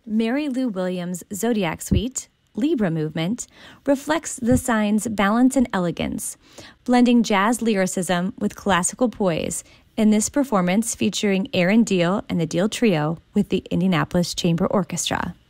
Mary Lou Williams' Zodiac Suite, Libra Movement, reflects the sign's balance and elegance, blending jazz lyricism with classical poise in this performance featuring Aaron Deal and the Deal Trio with the Indianapolis Chamber Orchestra.